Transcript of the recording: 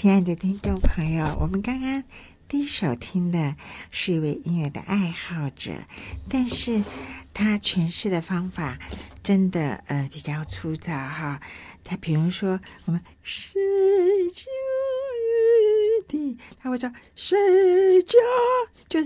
亲爱的听众朋友，我们刚刚第一首听的是一位音乐的爱好者，但是他诠释的方法真的比较粗糙哈。他比如说我们谁家雨滴，他会说谁家，就是